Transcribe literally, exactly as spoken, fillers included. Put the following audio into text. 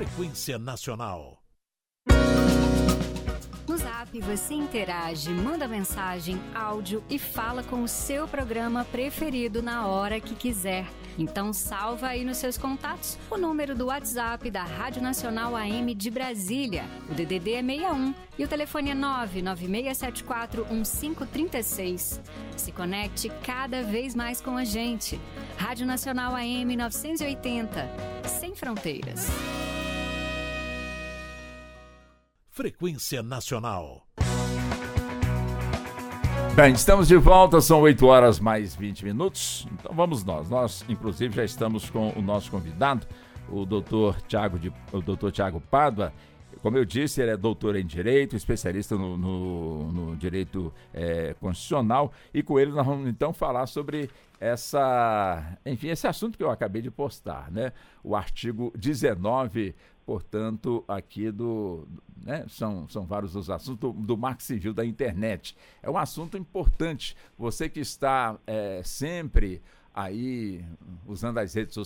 Frequência Nacional. No Zap você interage, manda mensagem, áudio e fala com o seu programa preferido na hora que quiser. Então salva aí nos seus contatos o número do WhatsApp da Rádio Nacional A M de Brasília. O D D D é sessenta e um e o telefone é nove nove seis sete quatro um cinco três seis. Se conecte cada vez mais com a gente. Rádio Nacional A M novecentos e oitenta, sem fronteiras. Frequência Nacional. Bem, estamos de volta, são oito horas mais vinte minutos. Então vamos nós. Nós, inclusive, já estamos com o nosso convidado, o doutor Tiago de, o doutor Tiago Pádua. Como eu disse, ele é doutor em Direito, especialista no, no, no Direito é, Constitucional. E com ele nós vamos, então, falar sobre essa, enfim, esse assunto que eu acabei de postar, né? O artigo dezenove, portanto, aqui do... Né? São, são vários os assuntos do, do Marco Civil da Internet. É um assunto importante. Você que está é, sempre aí usando as redes